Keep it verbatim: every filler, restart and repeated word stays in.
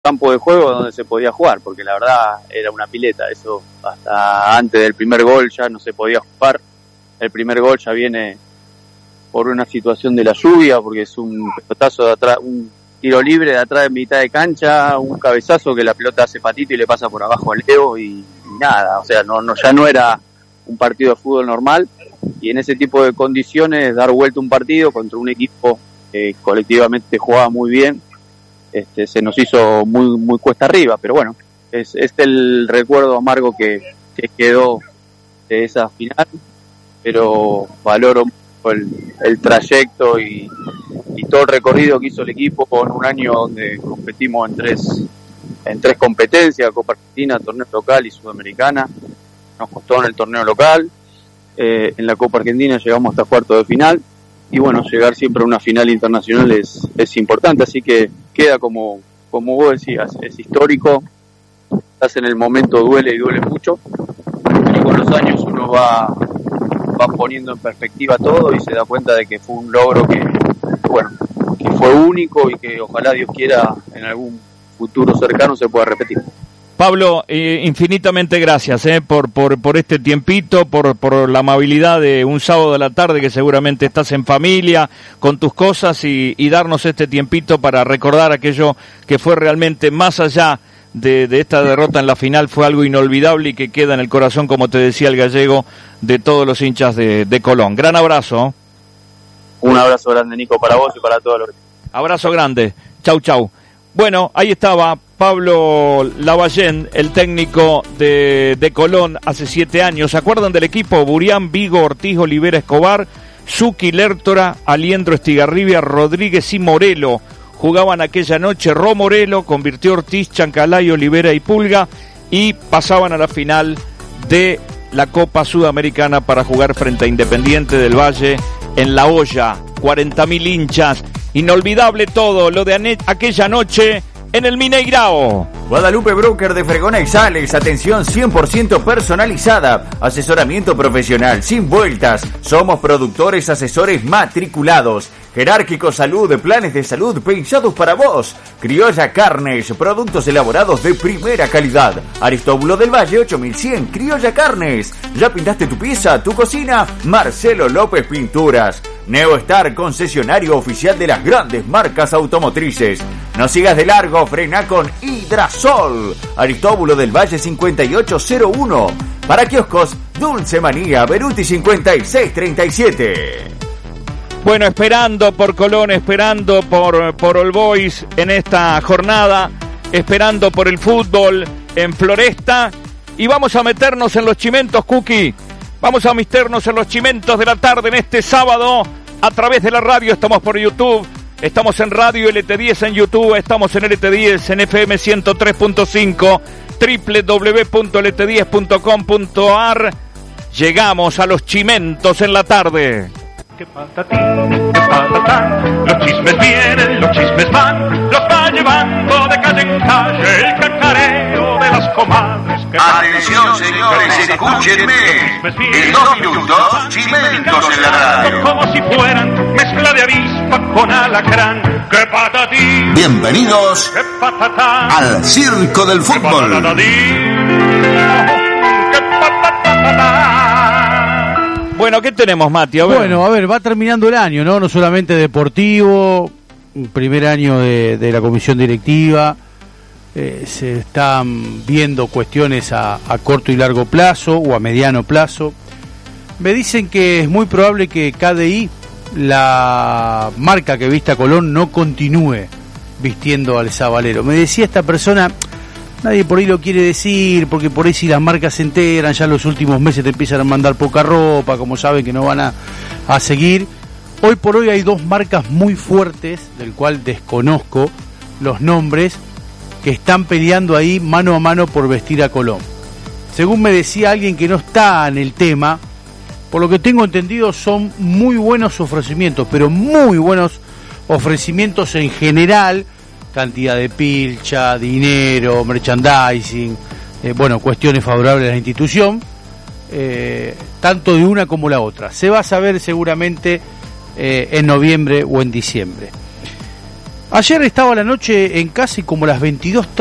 campo de juego donde se podía jugar, porque la verdad era una pileta, eso hasta antes del primer gol ya no se podía jugar. El primer gol ya viene por una situación de la lluvia, porque es un pelotazo de atrás, un tiro libre de atrás de mitad de cancha, un cabezazo que la pelota hace patito y le pasa por abajo al Leo y, y nada, o sea, no, no ya no era un partido de fútbol normal, y en ese tipo de condiciones dar vuelta un partido contra un equipo que colectivamente jugaba muy bien, este, se nos hizo muy muy cuesta arriba, pero bueno, es, es el recuerdo amargo que, que quedó de esa final, pero valoro el, el trayecto y, y todo el recorrido que hizo el equipo con un año donde competimos en tres en tres competencias, Copa Argentina, torneo local y sudamericana. Nos costó en el torneo local, eh, en la Copa Argentina llegamos hasta cuartos de final, y bueno, llegar siempre a una final internacional es, es importante, así que queda como, como vos decías, es histórico, estás en el momento, duele y duele mucho, pero con los años uno va, va poniendo en perspectiva todo y se da cuenta de que fue un logro que, bueno, que fue único y que ojalá Dios quiera en algún futuro cercano se pueda repetir. Pablo, eh, infinitamente gracias eh, por, por, por este tiempito, por, por la amabilidad de un sábado de la tarde que seguramente estás en familia, con tus cosas y, y darnos este tiempito para recordar aquello que fue realmente más allá de, de esta derrota en la final, fue algo inolvidable y que queda en el corazón, como te decía el gallego, de todos los hinchas de, de Colón. Gran abrazo. Un abrazo grande, Nico, para vos y para todos los... Abrazo grande. Chau, chau. Bueno, ahí estaba Pablo Lavallén, el técnico de, de Colón hace siete años. ¿Se acuerdan del equipo? Burián, Vigo, Ortiz, Olivera, Escobar, Zucchi, Lertora, Aliendro, Estigarribia, Rodríguez y Morelo. Jugaban aquella noche. Ro Morelo convirtió Ortiz, Chancalay, Olivera y Pulga, y pasaban a la final de la Copa Sudamericana para jugar frente a Independiente del Valle en La Hoya. cuarenta mil hinchas. Inolvidable todo lo de ane- aquella noche en el Mineirao. Guadalupe Broker de Fregona y Sales, atención cien por ciento personalizada, asesoramiento profesional sin vueltas, somos productores asesores matriculados, Jerárquico Salud, planes de salud pensados para vos, Criolla Carnes, productos elaborados de primera calidad, Aristóbulo del Valle ocho mil cien, Criolla Carnes, ¿ya pintaste tu pieza, tu cocina? Marcelo López Pinturas, Neostar, concesionario oficial de las grandes marcas automotrices. No sigas de largo, frena con Hidrasol. Aristóbulo del Valle cincuenta y ocho cero uno. Para kioscos, Dulce Manía, Beruti cincuenta y seis treinta y siete. Bueno, esperando por Colón, esperando por, por All Boys en esta jornada, esperando por el fútbol en Floresta, y vamos a meternos en los chimentos, Cookie. Vamos a meternos en los chimentos de la tarde en este sábado a través de la radio. Estamos por YouTube, estamos en Radio L T diez en YouTube, estamos en L T diez en F M ciento tres punto cinco, doble u doble u doble u punto L T diez punto com punto a r. Llegamos a los chimentos en la tarde. Que patatín, que patatán, los chismes vienen, los chismes van, los va llevando de calle en calle el cacareo de las comadres. Atención señores, escúchenme, en dos minutos, chimentos en la radio. Como si fueran mezcla de avispa con alacrán. Que patatín, Bienvenidos que patatán, al Circo del que Fútbol. patatín, que patatán. Bueno, ¿qué tenemos, Mati? A ver. Bueno, a ver, va terminando el año, ¿no? No solamente deportivo, primer año de, de la comisión directiva, eh, se están viendo cuestiones a, a corto y largo plazo o a mediano plazo. Me dicen que es muy probable que K D I, la marca que viste a Colón, no continúe vistiendo al Sabalero. Me decía esta persona, nadie por ahí lo quiere decir, porque por ahí si las marcas se enteran, ya en los últimos meses te empiezan a mandar poca ropa, como saben que no van a, a seguir. Hoy por hoy hay dos marcas muy fuertes, del cual desconozco los nombres, que están peleando ahí mano a mano por vestir a Colón. Según me decía alguien que no está en el tema, por lo que tengo entendido son muy buenos ofrecimientos, pero muy buenos ofrecimientos en general, cantidad de pilcha, dinero, merchandising, eh, bueno, cuestiones favorables a la institución, eh, tanto de una como la otra. Se va a saber seguramente eh, en noviembre o en diciembre. Ayer estaba la noche en casi como las veintidós